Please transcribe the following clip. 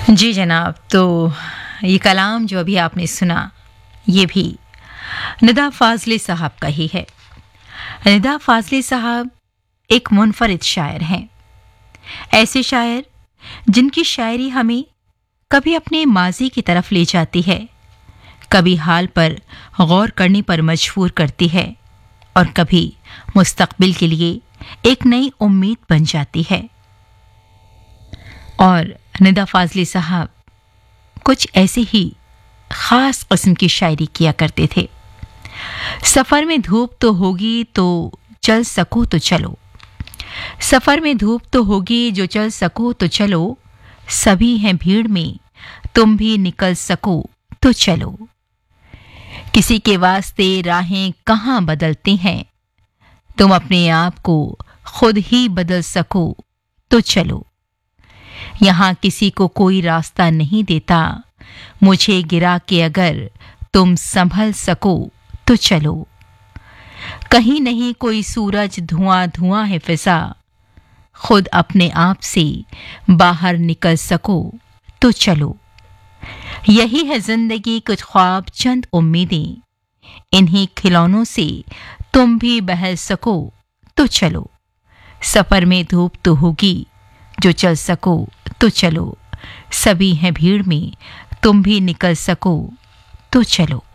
जी जनाब, तो ये कलाम जो अभी आपने सुना, ये भी निदा फाज़ली साहब का ही है। निदा फाज़ली साहब एक मुनफरिद शायर हैं। ऐसे शायर जिनकी शायरी हमें कभी अपने माजी की तरफ ले जाती है, कभी हाल पर गौर करने पर मजबूर करती है और कभी मुस्तकबिल के लिए एक नई उम्मीद बन जाती है। और निदा फाज़ली साहब कुछ ऐसे ही खास किस्म की शायरी किया करते थे। सफर में धूप तो होगी तो चल सको तो चलो, सफर में धूप तो होगी जो चल सको तो चलो, सभी हैं भीड़ में तुम भी निकल सको तो चलो। किसी के वास्ते राहें कहाँ बदलती हैं, तुम अपने आप को खुद ही बदल सको तो चलो। यहाँ किसी को कोई रास्ता नहीं देता, मुझे गिरा के अगर तुम संभल सको तो चलो। कहीं नहीं कोई सूरज धुआं धुआं है फिजा, खुद अपने आप से बाहर निकल सको तो चलो। यही है जिंदगी, कुछ ख्वाब चंद उम्मीदें, इन्हीं खिलौनों से तुम भी बहल सको तो चलो। सफर में धूप तो होगी जो चल सको तो चलो, सभी हैं भीड़ में तुम भी निकल सको तो चलो।